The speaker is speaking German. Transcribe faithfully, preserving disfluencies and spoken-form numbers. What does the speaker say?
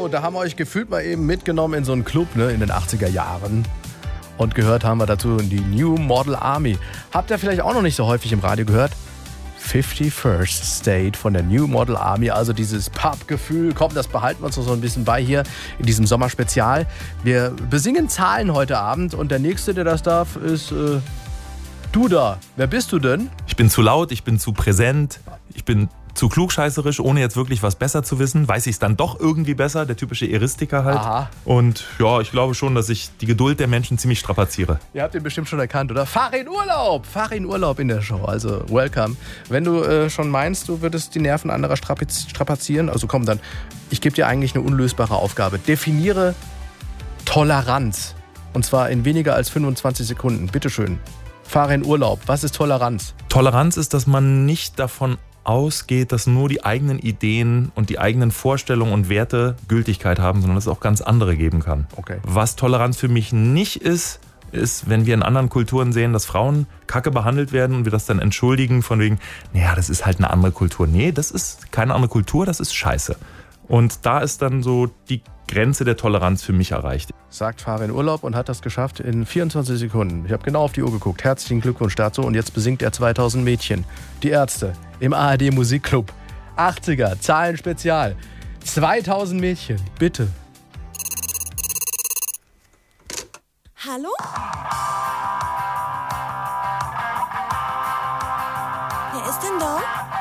So, da haben wir euch gefühlt mal eben mitgenommen in so einen Club, ne, in den achtziger Jahren. Und gehört haben wir dazu die New Model Army. Habt ihr vielleicht auch noch nicht so häufig im Radio gehört? fifty-first State von der New Model Army, also dieses Pub-Gefühl. Komm, das behalten wir uns noch so ein bisschen bei hier in diesem Sommerspezial. Wir besingen Zahlen heute Abend und der Nächste, der das darf, ist äh, du da. Wer bist du denn? Ich bin zu laut, ich bin zu präsent, ich bin zu klugscheißerisch, ohne jetzt wirklich was besser zu wissen. Weiß ich es dann doch irgendwie besser, der typische Eristiker halt. Aha. Und ja, ich glaube schon, dass ich die Geduld der Menschen ziemlich strapaziere. Ihr habt ihn bestimmt schon erkannt, oder? Fahr in Urlaub! Fahr in Urlaub in der Show, also welcome. Wenn du äh, schon meinst, du würdest die Nerven anderer strapiz- strapazieren, also komm dann, ich gebe dir eigentlich eine unlösbare Aufgabe. Definiere Toleranz. Und zwar in weniger als fünfundzwanzig Sekunden. Bitteschön. Fahre in Urlaub. Was ist Toleranz? Toleranz ist, dass man nicht davon ausgeht, dass nur die eigenen Ideen und die eigenen Vorstellungen und Werte Gültigkeit haben, sondern dass es auch ganz andere geben kann. Okay. Was Toleranz für mich nicht ist, ist, wenn wir in anderen Kulturen sehen, dass Frauen kacke behandelt werden und wir das dann entschuldigen von wegen, naja, das ist halt eine andere Kultur. Nee, das ist keine andere Kultur, das ist Scheiße. Und da ist dann so die Grenze der Toleranz für mich erreicht. Sagt Fahre in Urlaub und hat das geschafft in vierundzwanzig Sekunden. Ich habe genau auf die Uhr geguckt. Herzlichen Glückwunsch dazu. Und jetzt besingt er zweitausend Mädchen. Die Ärzte im A R D Musikclub. achtziger, Zahlenspezial. zweitausend Mädchen, bitte. Hallo? Wer ist denn da?